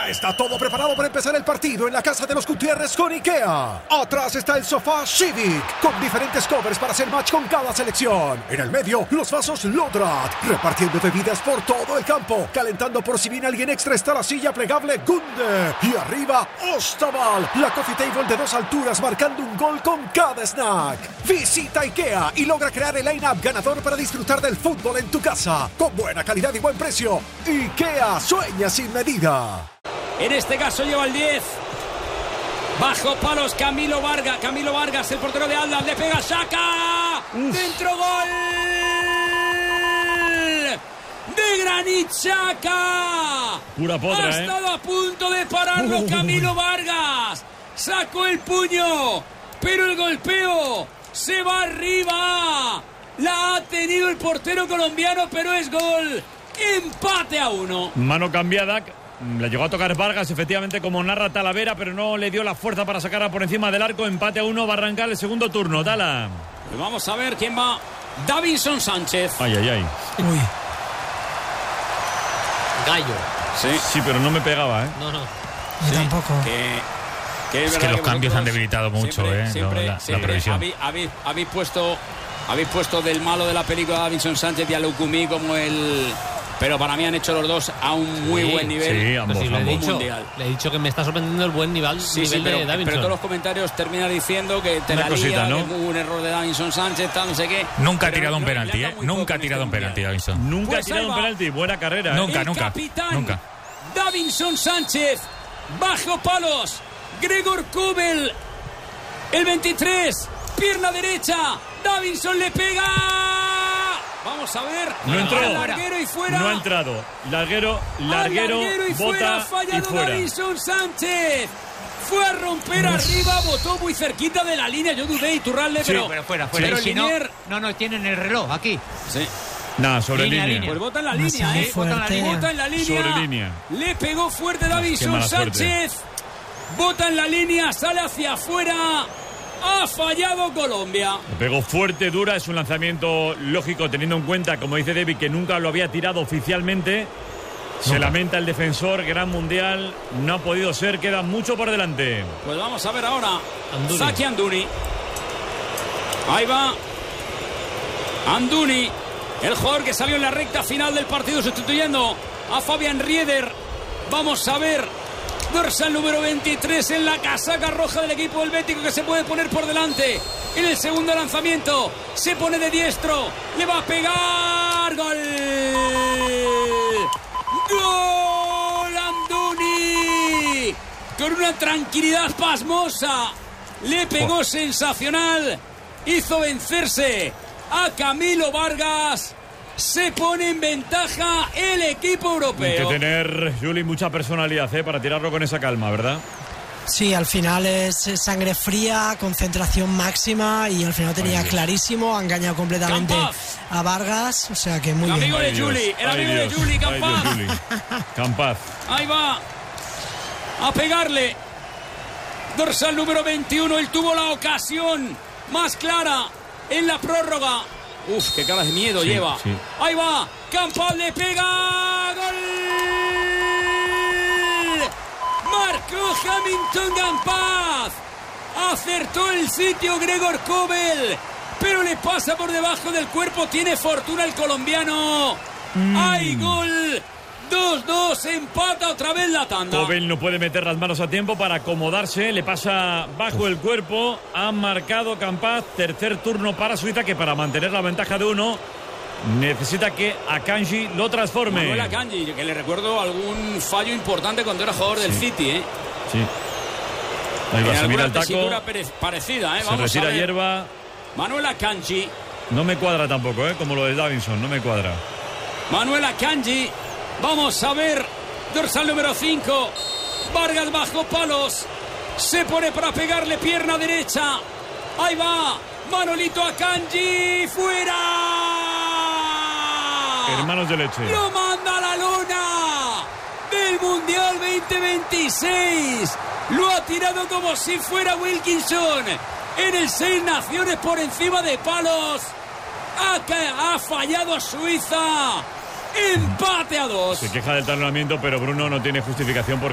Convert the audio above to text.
Ya está todo preparado para empezar el partido en la casa de los Gutiérrez con IKEA. Atrás está el sofá Civic, con diferentes covers para hacer match con cada selección. En el medio, los vasos Lodrat, repartiendo bebidas por todo el campo. Calentando por si viene alguien extra está la silla plegable Gunde. Y arriba, Ostaval, la coffee table de 2 alturas marcando un gol con cada snack. Visita IKEA y logra crear el line-up ganador para disfrutar del fútbol en tu casa. Con buena calidad y buen precio. IKEA sueña sin medida. En este caso lleva el 10. Bajo palos Camilo Vargas, el portero de Atlas, le pega Xhaka. Dentro, gol de Granit Xhaka. Pura potra, ha estado a punto de pararlo Camilo Vargas. Sacó el puño, pero el golpeo se va arriba. La ha tenido el portero colombiano, pero es gol. Empate a 1. Mano cambiada. Le llegó a tocar Vargas, efectivamente, como narra Talavera, pero no le dio la fuerza para sacarla por encima del arco. Empate a 1, va a arrancar el segundo turno. Tala. Pues vamos a ver quién va. Davinson Sánchez. Ay. Uy. Gallo. Sí, pero no me pegaba, ¿eh? No. Yo tampoco. Es que los cambios han debilitado mucho, siempre, la previsión. Habéis puesto del malo de la película Davinson Sánchez y a Lukumi como el... Pero para mí han hecho los dos a un muy buen nivel. Sí, ambos. Le he dicho que me está sorprendiendo el buen nivel, de Davinson. Pero todos los comentarios terminan diciendo que te la lía, ¿no? Que hubo un error de Davinson Sánchez, tal, no sé qué. Nunca ha tirado un penalti, ¿eh? Nunca ha tirado un penalti, Davinson. Nunca ha tirado un penalti. Buena carrera. Nunca. Capitán Davinson Sánchez. Bajo palos. Gregor Kobel. El 23. Pierna derecha. Davinson le pega. Vamos a ver. No entró. Larguero y fuera. No ha entrado. Larguero y bota fuera. Ha fallado y fuera. Davinson Sánchez. Fue a romper arriba, botó muy cerquita de la línea. Yo dudé, Iturralde, pero fuera. Pero si Linier... no, tienen el reloj aquí. Sí. Nada, sobre línea. Pues bota en la línea, Bota en la línea. Sobre línea. Le pegó fuerte Davinson Sánchez. Bota en la línea, sale hacia afuera. Ha fallado Colombia. Le pegó fuerte, dura. Es un lanzamiento lógico, teniendo en cuenta, como dice David, que nunca lo había tirado oficialmente. Se lamenta el defensor, gran mundial. No ha podido ser, queda mucho por delante. Pues vamos a ver ahora. Saki Anduni. Ahí va Anduni, el jugador que salió en la recta final del partido sustituyendo a Fabián Rieder. Vamos a ver. Dorsal número 23 en la casaca roja del equipo helvético, que se puede poner por delante en el segundo lanzamiento. Se pone de diestro, le va a pegar. ¡Gol! ¡Gol! Anduni con una tranquilidad pasmosa le pegó sensacional, hizo vencerse a Camilo Vargas. Se pone en ventaja el equipo europeo. Hay que tener, Juli, mucha personalidad para tirarlo con esa calma, ¿verdad? Sí, al final es sangre fría, concentración máxima, y al final tenía clarísimo, ha engañado completamente a Vargas, o sea que muy bien. El amigo de Juli, Campaz. Campaz. Ahí va a pegarle. Dorsal número 21, él tuvo la ocasión más clara en la prórroga. Uf, qué cara de miedo lleva. Sí. Ahí va, Campaz le pega. ¡Gol! Marcó Hamilton Campaz. Acertó el sitio Gregor Kobel, pero le pasa por debajo del cuerpo. Tiene fortuna el colombiano. ¡Hay gol! 2-2, empata otra vez la tanda. Kobel no puede meter las manos a tiempo para acomodarse, le pasa bajo el cuerpo. Ha marcado Campaz, tercer turno para Suiza, que para mantener la ventaja de 1 necesita que Akanji lo transforme. Manuel Akanji, que le recuerdo algún fallo importante cuando era jugador del City, Sí. Ahí va, se mira el taco. Parecida, Se retira hierba. Manuel Akanji. No me cuadra tampoco, como lo de Davinson, no me cuadra. Manuel Akanji. Vamos a ver, dorsal número 5. Vargas bajo palos. Se pone para pegarle, pierna derecha. Ahí va, Manolito Akanji, fuera. Hermanos de leche. Lo manda a la lona del Mundial 2026. Lo ha tirado como si fuera Wilkinson en el 6 Naciones por encima de palos. Ha fallado Suiza. Empate a 2. Se queja del talonamiento, pero Bruno no tiene justificación porque